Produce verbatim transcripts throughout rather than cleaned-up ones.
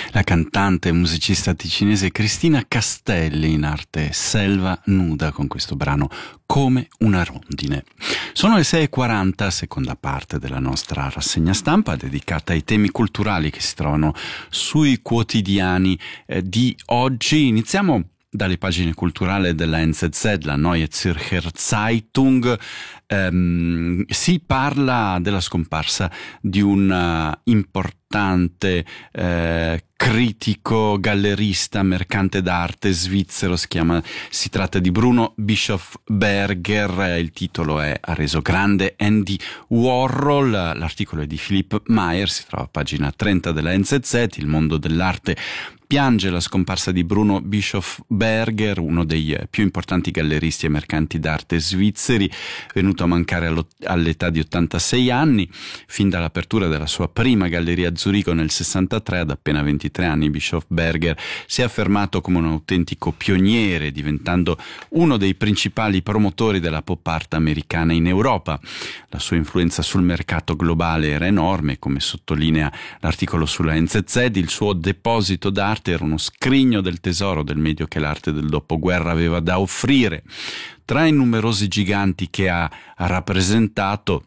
La cantante e musicista ticinese Cristina Castelli, in arte Selva nuda, con questo brano Come una rondine. Sono le sei e quaranta, seconda parte della nostra rassegna stampa dedicata ai temi culturali che si trovano sui quotidiani eh, di oggi. Iniziamo dalle pagine culturali della N Z Z, la Neue Zürcher Zeitung. Um, si parla della scomparsa di un uh, importante uh, critico, gallerista, mercante d'arte svizzero. Si chiama, si tratta di Bruno Bischofberger. Il titolo è "Ha reso grande Andy Warhol". L'articolo è di Philipp Mayer, si trova a pagina trenta della N Z Z. Il mondo dell'arte piange la scomparsa di Bruno Bischofberger, uno dei più importanti galleristi e mercanti d'arte svizzeri, venuto a mancare all'età di ottantasei anni. Fin dall'apertura della sua prima galleria a Zurigo nel sessantatré, ad appena ventitré anni, Bischofberger si è affermato come un autentico pioniere, diventando uno dei principali promotori della pop art americana in Europa. La sua influenza sul mercato globale era enorme, come sottolinea l'articolo sulla N Z Z. Il suo deposito d'arte era uno scrigno del tesoro del medio che l'arte del dopoguerra aveva da offrire. Tra i numerosi giganti che ha rappresentato,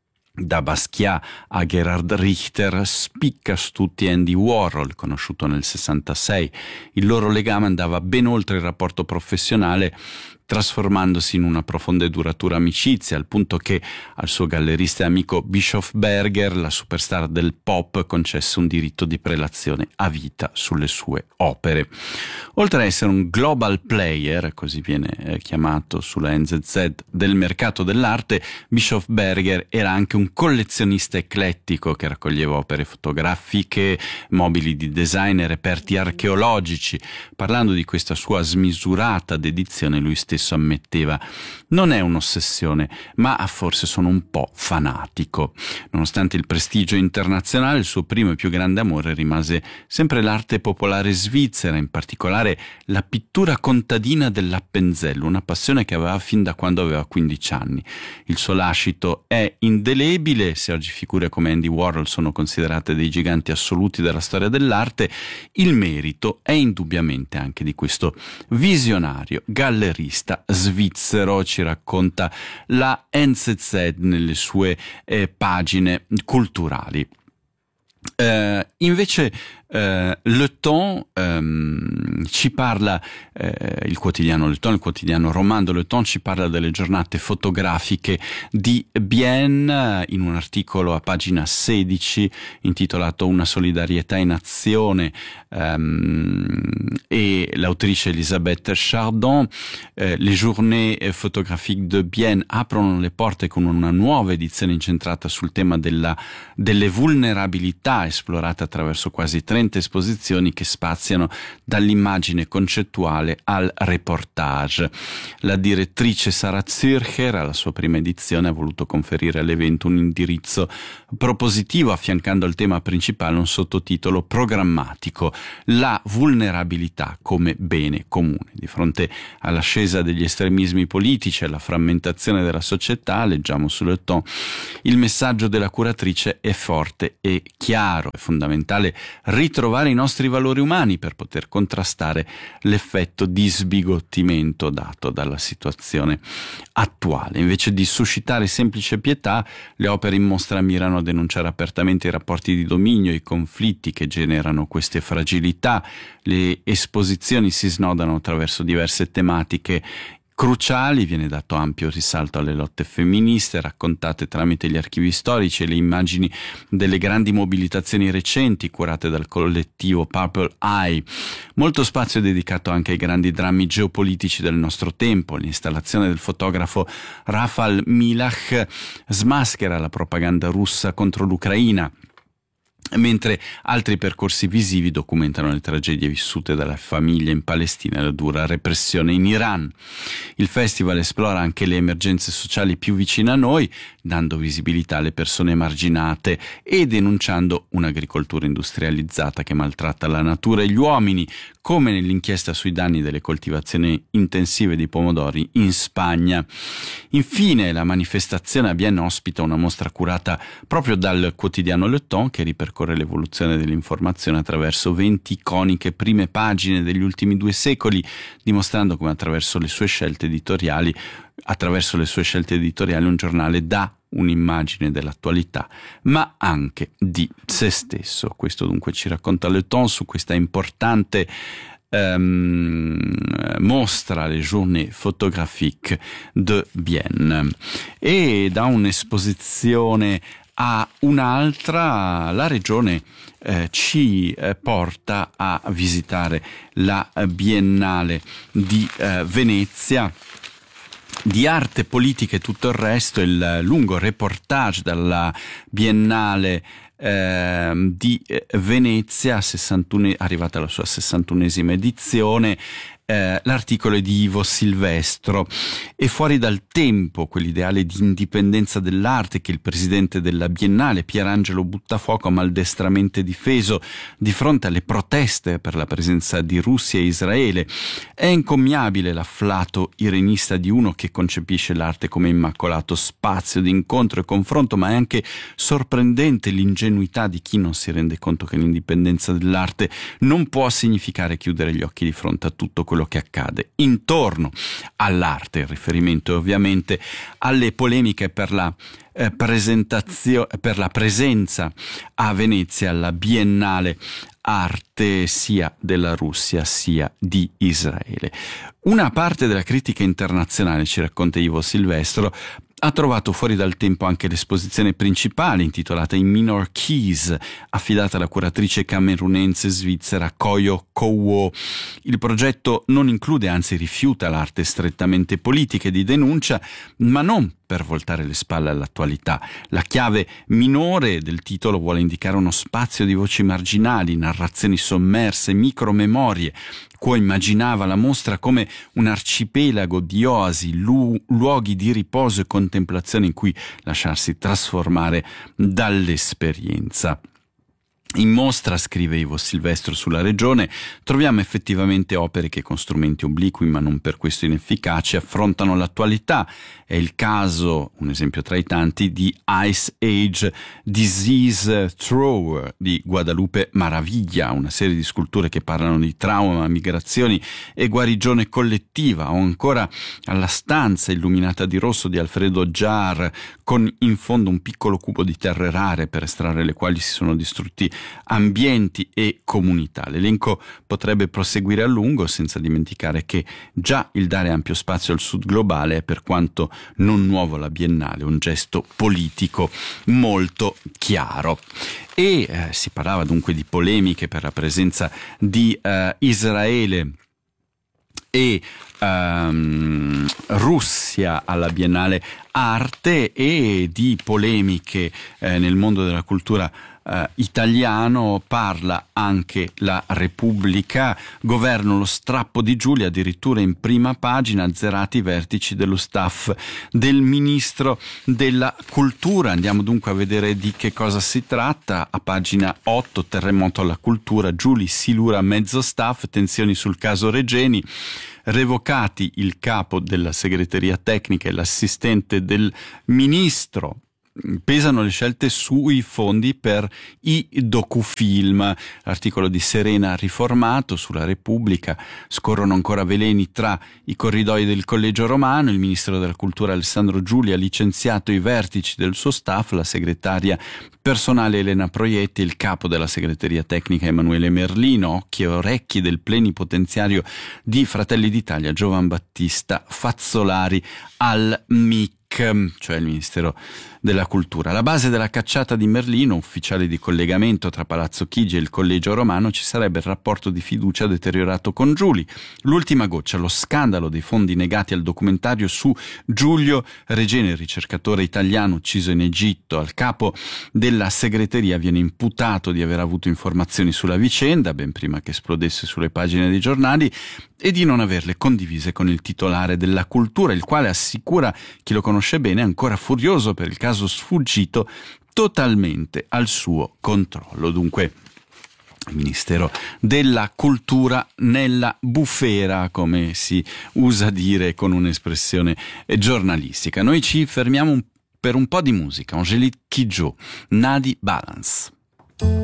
da Basquiat a Gerhard Richter, spicca su tutti Andy Warhol, conosciuto nel sessantasei. Il loro legame andava ben oltre il rapporto professionale, trasformandosi in una profonda e duratura amicizia, al punto che al suo gallerista e amico Bischofberger, la superstar del pop, concesse un diritto di prelazione a vita sulle sue opere. Oltre ad essere un global player, così viene eh, chiamato sulla N Z Z, del mercato dell'arte, Bischofberger era anche un collezionista eclettico che raccoglieva opere fotografiche, mobili di design e reperti archeologici. Parlando di questa sua smisurata dedizione, lui stesso ammetteva: non è un'ossessione, ma forse sono un po' fanatico. Nonostante il prestigio internazionale, il suo primo e più grande amore rimase sempre l'arte popolare svizzera, in particolare la pittura contadina dell'Appenzell, una passione che aveva fin da quando aveva quindici anni. Il suo lascito è indelebile. Se oggi figure come Andy Warhol sono considerate dei giganti assoluti della storia dell'arte, il merito è indubbiamente anche di questo visionario gallerista svizzero, ci racconta la N Z Z nelle sue eh, pagine culturali. Eh, invece eh, Le Temps ehm, ci parla, eh, il quotidiano Le Temps, il quotidiano romando Le Temps, ci parla delle giornate fotografiche di Bienne in un articolo a pagina sedici intitolato "Una solidarietà in azione", ehm, e l'autrice Elisabeth Chardon. eh, Le Journées photographiques de Bienne aprono le porte con una nuova edizione incentrata sul tema della, delle vulnerabilità, esplorata attraverso quasi trenta esposizioni che spaziano dall'immagine concettuale al reportage. La direttrice Sarah Zürcher, alla sua prima edizione, ha voluto conferire all'evento un indirizzo propositivo, affiancando al tema principale un sottotitolo programmatico: la vulnerabilità come bene comune. Di fronte all'ascesa degli estremismi politici e alla frammentazione della società, leggiamo sul Temps, il messaggio della curatrice è forte e chiaro. È fondamentale ritrovare i nostri valori umani per poter contrastare l'effetto di sbigottimento dato dalla situazione attuale. Invece di suscitare semplice pietà, le opere in mostra mirano a denunciare apertamente i rapporti di dominio e i conflitti che generano queste fragilità. Le esposizioni si snodano attraverso diverse tematiche cruciali. Viene dato ampio risalto alle lotte femministe, raccontate tramite gli archivi storici e le immagini delle grandi mobilitazioni recenti curate dal collettivo Purple Eye. Molto spazio è dedicato anche ai grandi drammi geopolitici del nostro tempo. L'installazione del fotografo Rafal Milach smaschera la propaganda russa contro l'Ucraina, mentre altri percorsi visivi documentano le tragedie vissute dalle famiglie in Palestina e la dura repressione in Iran. Il festival esplora anche le emergenze sociali più vicine a noi, dando visibilità alle persone emarginate e denunciando un'agricoltura industrializzata che maltratta la natura e gli uomini, come nell'inchiesta sui danni delle coltivazioni intensive di pomodori in Spagna. Infine, la manifestazione a Bienne ospita una mostra curata proprio dal quotidiano Le Temps, che ripercorre percorre l'evoluzione dell'informazione attraverso venti iconiche prime pagine degli ultimi due secoli, dimostrando come attraverso le sue scelte editoriali, attraverso le sue scelte editoriali un giornale dà un'immagine dell'attualità, ma anche di se stesso. Questo dunque ci racconta Le Temps su questa importante Um, mostra, les journées photographiques de Bienne. E da un'esposizione a un'altra la regione eh, ci eh, porta a visitare la Biennale di eh, Venezia, di arte, politica e tutto il resto. Il lungo reportage dalla Biennale eh, di Venezia, sessantuno, arrivata alla sua sessantunesima edizione. Eh, l'articolo è di Ivo Silvestro. E fuori dal tempo quell'ideale di indipendenza dell'arte che il presidente della Biennale, Pierangelo Buttafuoco, ha maldestramente difeso di fronte alle proteste per la presenza di Russia e Israele. È incommiabile l'afflato irenista di uno che concepisce l'arte come immacolato spazio di incontro e confronto, ma è anche sorprendente l'ingenuità di chi non si rende conto che l'indipendenza dell'arte non può significare chiudere gli occhi di fronte a tutto quello che accade intorno all'arte. Il riferimento è ovviamente alle polemiche per la eh, presentazione, per la presenza a Venezia alla Biennale Arte sia della Russia sia di Israele. Una parte della critica internazionale, ci racconta Ivo Silvestro, ha trovato fuori dal tempo anche l'esposizione principale, intitolata In Minor Keys, affidata alla curatrice camerunense svizzera Koyo Kowo. Il progetto non include, anzi rifiuta, l'arte strettamente politica e di denuncia, ma non per voltare le spalle all'attualità. La chiave minore del titolo vuole indicare uno spazio di voci marginali, narrazioni sommerse, micromemorie. Quo immaginava la mostra come un arcipelago di oasi, lu- luoghi di riposo e contemplazione in cui lasciarsi trasformare dall'esperienza. In mostra, scrive Ivo Silvestro sulla regione, troviamo effettivamente opere che con strumenti obliqui ma non per questo inefficaci affrontano l'attualità. È il caso, un esempio tra i tanti, di Ice Age Disease Thrower di Guadalupe Maraviglia, una serie di sculture che parlano di trauma, migrazioni e guarigione collettiva, o ancora alla stanza illuminata di rosso di Alfredo Jar, con in fondo un piccolo cubo di terre rare per estrarre le quali si sono distrutti ambienti e comunità. L'elenco potrebbe proseguire a lungo, senza dimenticare che già il dare ampio spazio al sud globale è, per quanto non nuovo alla Biennale, un gesto politico molto chiaro. E eh, si parlava dunque di polemiche per la presenza di eh, Israele e um, Russia alla Biennale Arte, e di polemiche eh, nel mondo della cultura Uh, italiano parla anche la Repubblica. Governo lo strappo di Giulia, addirittura in prima pagina, azzerati i vertici dello staff del Ministro della Cultura. Andiamo dunque a vedere di che cosa si tratta. A pagina otto, terremoto alla cultura, Giuli silura mezzo staff, tensioni sul caso Regeni, revocati il capo della segreteria tecnica e l'assistente del Ministro. Pesano le scelte sui fondi per i docufilm. L'articolo di Serena Riformato sulla Repubblica: scorrono ancora veleni tra i corridoi del Collegio Romano. Il ministro della Cultura Alessandro Giulia ha licenziato i vertici del suo staff, la segretaria personale Elena Proietti, il capo della segreteria tecnica Emanuele Merlino, occhi e orecchi del plenipotenziario di Fratelli d'Italia Giovan Battista Fazzolari al M I C, cioè il Ministero della Cultura. Alla base della cacciata di Merlino, ufficiale di collegamento tra Palazzo Chigi e il Collegio Romano, ci sarebbe il rapporto di fiducia deteriorato con Giuli. L'ultima goccia, lo scandalo dei fondi negati al documentario su Giulio Regeni, il ricercatore italiano ucciso in Egitto. Al capo della segreteria viene imputato di aver avuto informazioni sulla vicenda, ben prima che esplodesse sulle pagine dei giornali, e di non averle condivise con il titolare della cultura, il quale assicura chi lo conosce bene, ancora furioso per il caso sfuggito totalmente al suo controllo. Dunque, il Ministero della Cultura nella bufera, come si usa dire con un'espressione giornalistica. Noi ci fermiamo per un po' di musica. Angélique Kidjo, Nadi Balance.